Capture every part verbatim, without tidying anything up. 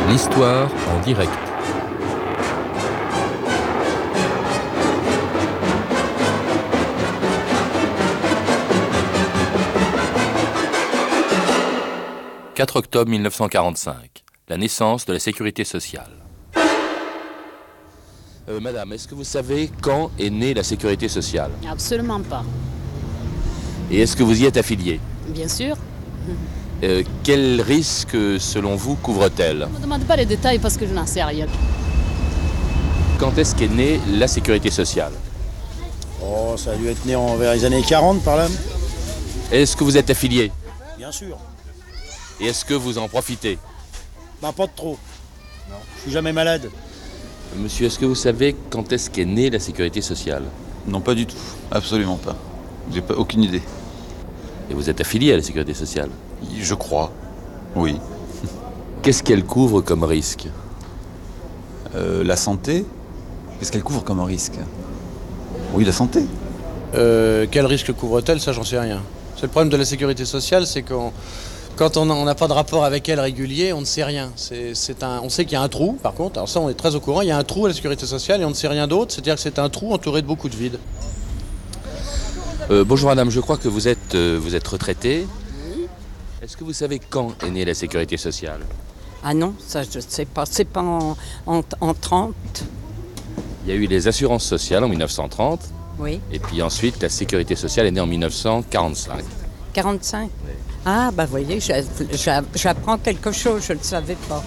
L'histoire en direct. quatre octobre mille neuf cent quarante-cinq, la naissance de la sécurité sociale. Euh, madame, est-ce que vous savez quand est née la sécurité sociale? Absolument pas. Et est-ce que vous y êtes affilié? Bien sûr. Euh, quels risques, selon vous, couvre-t-elle? Ne me demande pas les détails parce que je n'en sais rien. Quand est-ce qu'est née la sécurité sociale? Oh, ça a dû être né en, vers les années quarante par là. Est-ce que vous êtes affilié? Bien sûr. Et est-ce que vous en profitez? Bah pas de trop. Non. Je suis jamais malade. Monsieur, est-ce que vous savez quand est-ce qu'est née la sécurité sociale? Non, pas du tout. Absolument pas. J'ai pas aucune idée. Et vous êtes affilié à la sécurité sociale? Je crois. Oui. Qu'est-ce qu'elle couvre comme risque? Euh, la santé? Qu'est-ce qu'elle couvre comme risque? Oui, la santé. Euh, quel risque couvre-t-elle? Ça, j'en sais rien. C'est le problème de la sécurité sociale, c'est qu'on, quand on n'a pas de rapport avec elle régulier, on ne sait rien. C'est, c'est un, on sait qu'il y a un trou, par contre, alors ça, on est très au courant, il y a un trou à la sécurité sociale et on ne sait rien d'autre, c'est-à-dire que c'est un trou entouré de beaucoup de vide. Euh, bonjour madame, je crois que vous êtes, euh, vous êtes retraitée. Est-ce que vous savez quand est née la sécurité sociale? Ah non, ça je ne sais pas. C'est pas en, en, en trente? Il y a eu les assurances sociales en mille neuf cent trente. Oui. Et puis ensuite, la sécurité sociale est née en mille neuf cent quarante-cinq. quarante-cinq? Oui. Ah, bah voyez, j'a- j'a- j'apprends quelque chose, je ne le savais pas.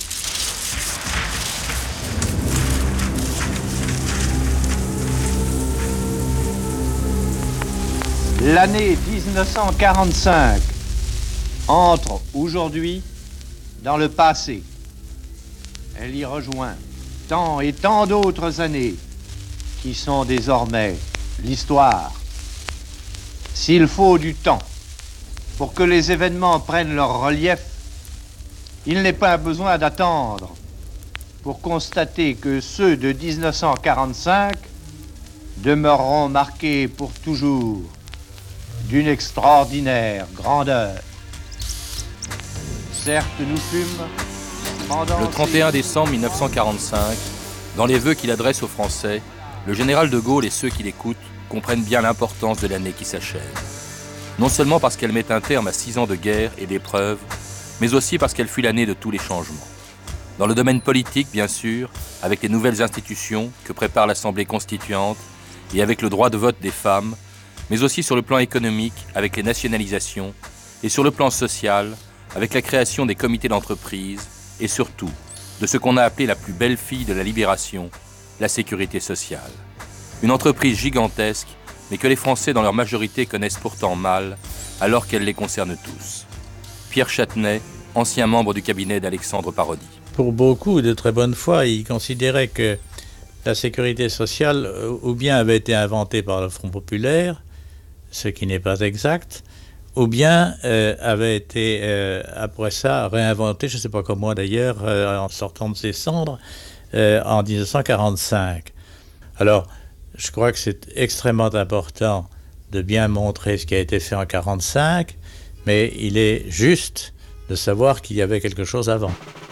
L'année dix-neuf cent quarante-cinq entre aujourd'hui dans le passé. Elle y rejoint tant et tant d'autres années qui sont désormais l'histoire. S'il faut du temps pour que les événements prennent leur relief, il n'est pas besoin d'attendre pour constater que ceux de dix-neuf cent quarante-cinq demeureront marqués pour toujours d'une extraordinaire grandeur. Certes, nous fûmes pendant Le trente et un décembre mille neuf cent quarante-cinq, dans les vœux qu'il adresse aux Français, le général de Gaulle et ceux qui l'écoutent comprennent bien l'importance de l'année qui s'achève. Non seulement parce qu'elle met un terme à six ans de guerre et d'épreuves, mais aussi parce qu'elle fut l'année de tous les changements. Dans le domaine politique, bien sûr, avec les nouvelles institutions que prépare l'Assemblée constituante et avec le droit de vote des femmes, mais aussi sur le plan économique avec les nationalisations et sur le plan social avec la création des comités d'entreprise et surtout de ce qu'on a appelé la plus belle fille de la libération, la sécurité sociale. Une entreprise gigantesque, mais que les Français dans leur majorité connaissent pourtant mal, alors qu'elle les concerne tous. Pierre Châtenay, ancien membre du cabinet d'Alexandre Parodi. Pour beaucoup de très bonne foi, ils considéraient que la sécurité sociale euh, ou bien avait été inventée par le Front populaire, ce qui n'est pas exact, ou bien euh, avait été, euh, après ça, réinventée, je ne sais pas comment d'ailleurs, euh, en sortant de ses cendres, euh, en dix-neuf cent quarante-cinq. Alors, je crois que c'est extrêmement important de bien montrer ce qui a été fait en quarante-cinq, mais il est juste de savoir qu'il y avait quelque chose avant.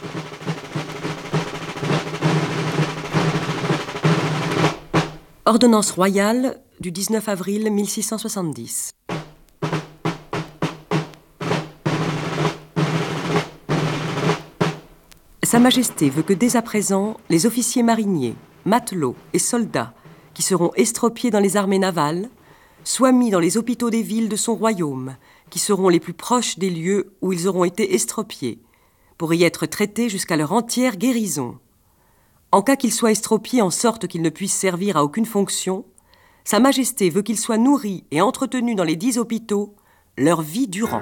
Ordonnance royale du dix-neuf avril mille six cent soixante-dix. Sa Majesté veut que dès à présent, les officiers mariniers, matelots et soldats qui seront estropiés dans les armées navales soient mis dans les hôpitaux des villes de son royaume, qui seront les plus proches des lieux où ils auront été estropiés, pour y être traités jusqu'à leur entière guérison. En cas qu'ils soient estropiés en sorte qu'ils ne puissent servir à aucune fonction, Sa Majesté veut qu'ils soient nourris et entretenus dans les dix hôpitaux leur vie durant.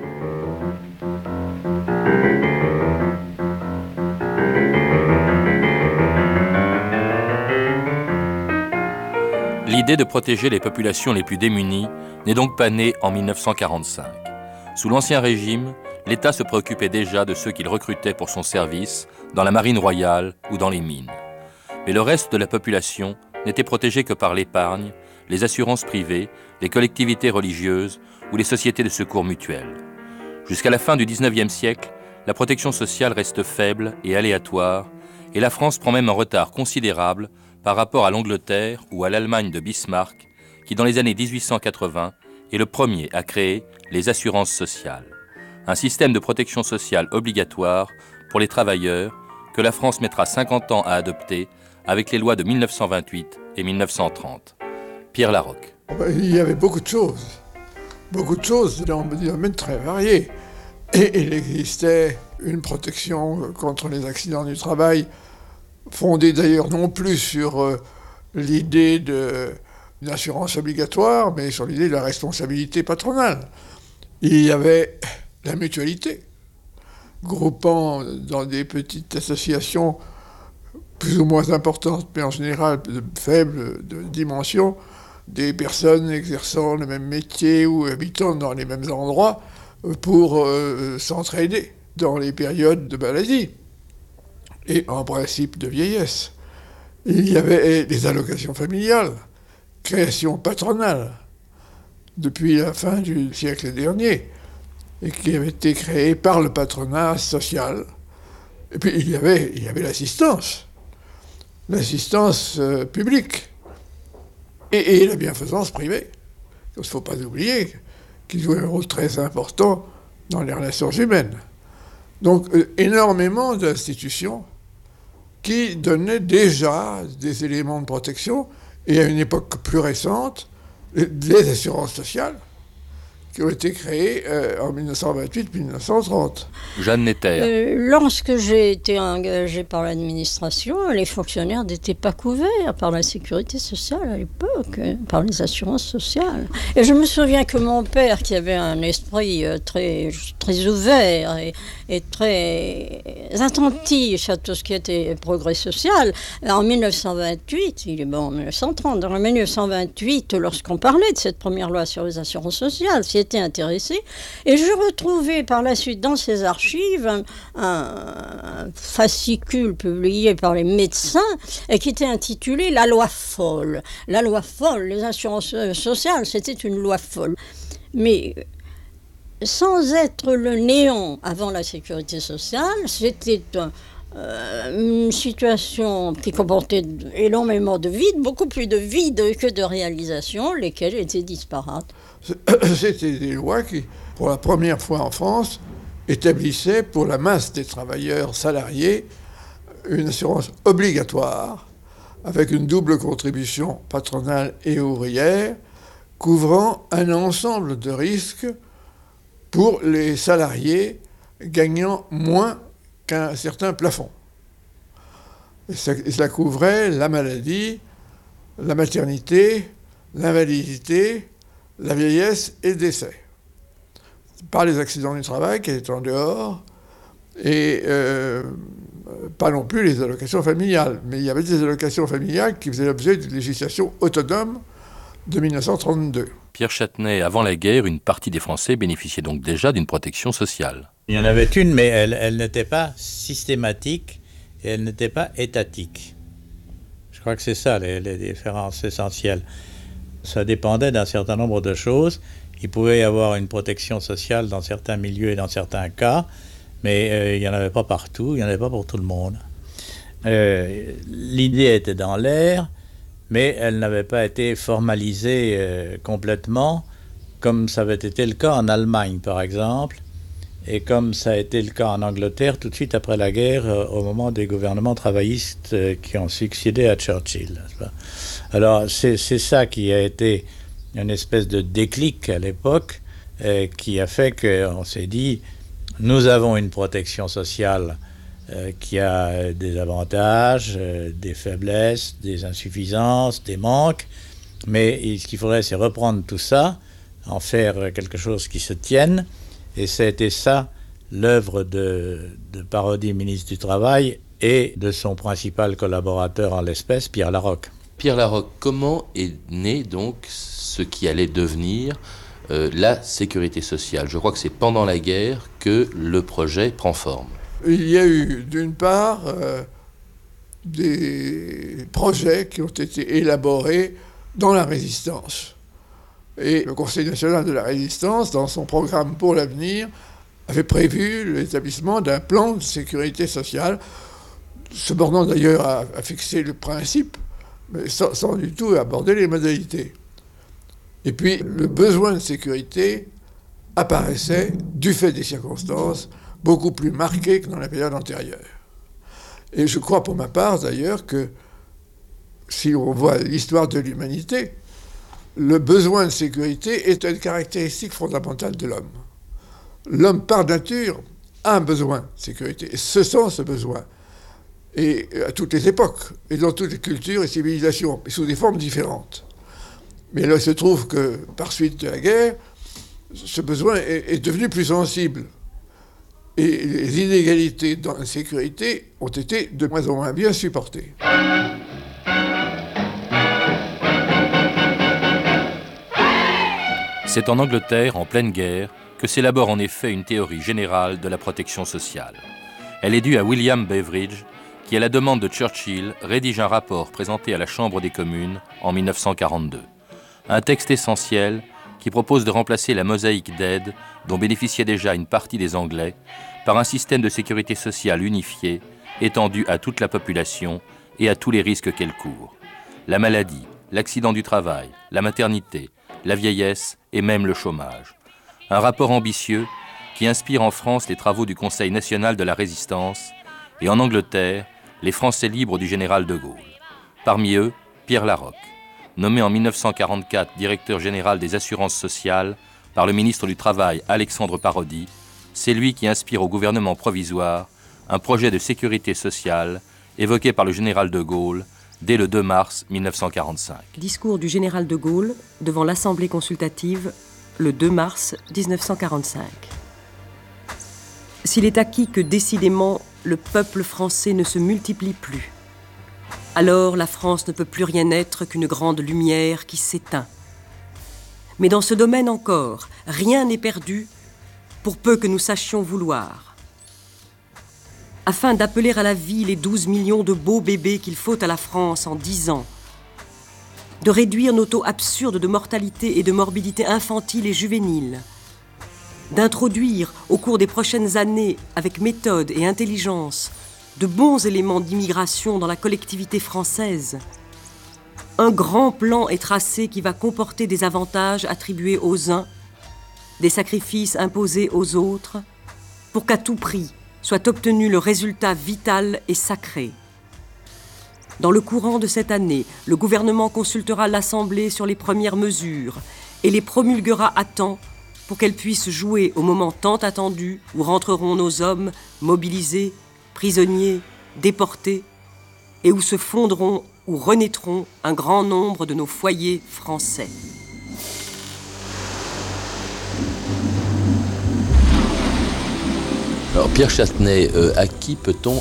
L'idée de protéger les populations les plus démunies n'est donc pas née en mille neuf cent quarante-cinq. Sous l'Ancien Régime, l'État se préoccupait déjà de ceux qu'il recrutait pour son service dans la marine royale ou dans les mines. Mais le reste de la population n'était protégé que par l'épargne, les assurances privées, les collectivités religieuses ou les sociétés de secours mutuels. Jusqu'à la fin du dix-neuvième siècle, la protection sociale reste faible et aléatoire, et la France prend même un retard considérable par rapport à l'Angleterre ou à l'Allemagne de Bismarck, qui dans les années dix-huit cent quatre-vingts est le premier à créer les assurances sociales, un système de protection sociale obligatoire pour les travailleurs que la France mettra cinquante ans à adopter avec les lois de mille neuf cent vingt-huit et mille neuf cent trente. Pierre Larocque. Il y avait beaucoup de choses, beaucoup de choses dans des domaines très variés. Et il existait une protection contre les accidents du travail, fondée d'ailleurs non plus sur euh, l'idée d'une assurance obligatoire, mais sur l'idée de la responsabilité patronale. Il y avait la mutualité, groupant dans des petites associations plus ou moins importantes, mais en général de faibles de dimension, des personnes exerçant le même métier ou habitant dans les mêmes endroits pour euh, s'entraider dans les périodes de maladie et en principe de vieillesse. Il y avait les allocations familiales, création patronale, depuis la fin du siècle dernier, et qui avait été créée par le patronat social. Et puis il y avait, il y avait l'assistance, l'assistance euh, publique, et, et la bienfaisance privée. Il ne faut pas oublier qui jouait un rôle très important dans les relations humaines. Donc, euh, énormément d'institutions qui donnaient déjà des éléments de protection, et à une époque plus récente, les assurances sociales, qui ont été créées euh, en mille neuf cent vingt-huit mille neuf cent trente. Jeanne Netter. Euh, lorsque j'ai été engagée par l'administration, les fonctionnaires n'étaient pas couverts par la sécurité sociale à l'époque, hein, par les assurances sociales. Et je me souviens que mon père, qui avait un esprit euh, très, très ouvert et, et très attentif à tout ce qui était progrès social, en mille neuf cent vingt-huit, il est mort en mille neuf cent trente, en mille neuf cent vingt-huit, lorsqu'on parlait de cette première loi sur les assurances sociales, s'y était intéressé, et je retrouvais par la suite dans ses archives un, un fascicule publié par les médecins et qui était intitulé « La loi folle ». La loi folle, les assurances sociales, c'était une loi folle. Mais sans être le néant avant la sécurité sociale, c'était un, euh, une situation qui comportait énormément de vide, beaucoup plus de vide que de réalisation, lesquelles étaient disparates. C'était des lois qui, pour la première fois en France, établissaient pour la masse des travailleurs salariés une assurance obligatoire avec une double contribution patronale et ouvrière couvrant un ensemble de risques pour les salariés gagnant moins qu'un certain plafond. Et ça, et cela couvrait la maladie, la maternité, l'invalidité, la vieillesse et le décès. Pas les accidents du travail qui étaient en dehors, et euh, pas non plus les allocations familiales. Mais il y avait des allocations familiales qui faisaient l'objet d'une législation autonome de mille neuf cent trente-deux. Pierre Châtenay, avant la guerre, une partie des Français bénéficiait donc déjà d'une protection sociale. Il y en avait une, mais elle, elle n'était pas systématique et elle n'était pas étatique. Je crois que c'est ça les, les différences essentielles. Ça dépendait d'un certain nombre de choses. Il pouvait y avoir une protection sociale dans certains milieux et dans certains cas, mais euh, il n'y en avait pas partout, il n'y en avait pas pour tout le monde. Euh, l'idée était dans l'air, mais elle n'avait pas été formalisée euh, complètement, comme ça avait été le cas en Allemagne, par exemple, et comme ça a été le cas en Angleterre tout de suite après la guerre, euh, au moment des gouvernements travaillistes euh, qui ont succédé à Churchill. Alors, c'est, c'est ça qui a été une espèce de déclic à l'époque, euh, qui a fait qu'on s'est dit, nous avons une protection sociale euh, qui a des avantages, euh, des faiblesses, des insuffisances, des manques, mais ce qu'il faudrait, c'est reprendre tout ça, en faire quelque chose qui se tienne, et ça a été ça l'œuvre de, de Parodi, ministre du Travail, et de son principal collaborateur en l'espèce, Pierre Larocque. Pierre Larocque, comment est né donc ce qui allait devenir euh, la sécurité sociale? Je crois que c'est pendant la guerre que le projet prend forme. Il y a eu, d'une part, euh, des projets qui ont été élaborés dans la résistance. Et le Conseil national de la résistance, dans son programme pour l'avenir, avait prévu l'établissement d'un plan de sécurité sociale, se bornant d'ailleurs à, à fixer le principe, mais sans, sans du tout aborder les modalités. Et puis, le besoin de sécurité apparaissait, du fait des circonstances, beaucoup plus marqué que dans la période antérieure. Et je crois pour ma part, d'ailleurs, que si on voit l'histoire de l'humanité, le besoin de sécurité est une caractéristique fondamentale de l'homme. L'homme, par nature, a un besoin de sécurité, et se sent ce besoin. Et à toutes les époques, et dans toutes les cultures et civilisations, et sous des formes différentes. Mais là, il se trouve que, par suite de la guerre, ce besoin est, est devenu plus sensible. Et les inégalités dans la sécurité ont été de moins en moins bien supportées. C'est en Angleterre, en pleine guerre, que s'élabore en effet une théorie générale de la protection sociale. Elle est due à William Beveridge, qui, à la demande de Churchill, rédige un rapport présenté à la Chambre des communes en mille neuf cent quarante-deux. Un texte essentiel qui propose de remplacer la mosaïque d'aides dont bénéficiait déjà une partie des Anglais par un système de sécurité sociale unifié, étendu à toute la population et à tous les risques qu'elle court. La maladie, l'accident du travail, la maternité, la vieillesse et même le chômage. Un rapport ambitieux qui inspire en France les travaux du Conseil national de la Résistance et en Angleterre, les Français libres du général de Gaulle. Parmi eux, Pierre Laroque, nommé en mille neuf cent quarante-quatre directeur général des assurances sociales par le ministre du Travail Alexandre Parodi, c'est lui qui inspire au gouvernement provisoire un projet de sécurité sociale évoqué par le général de Gaulle dès le deux mars mille neuf cent quarante-cinq. Discours du général de Gaulle devant l'Assemblée consultative le deux mars mille neuf cent quarante-cinq. S'il est acquis que décidément le peuple français ne se multiplie plus, alors la France ne peut plus rien être qu'une grande lumière qui s'éteint. Mais dans ce domaine encore, rien n'est perdu pour peu que nous sachions vouloir. Afin d'appeler à la vie les douze millions de beaux bébés qu'il faut à la France en dix ans, de réduire nos taux absurdes de mortalité et de morbidité infantile et juvénile, d'introduire au cours des prochaines années, avec méthode et intelligence, de bons éléments d'immigration dans la collectivité française, un grand plan est tracé qui va comporter des avantages attribués aux uns, des sacrifices imposés aux autres, pour qu'à tout prix soit obtenu le résultat vital et sacré. Dans le courant de cette année, le gouvernement consultera l'Assemblée sur les premières mesures et les promulguera à temps pour qu'elles puissent jouer au moment tant attendu où rentreront nos hommes mobilisés, prisonniers, déportés, et où se fondront ou renaîtront un grand nombre de nos foyers français. Alors Pierre Châtenay, euh, à qui peut-on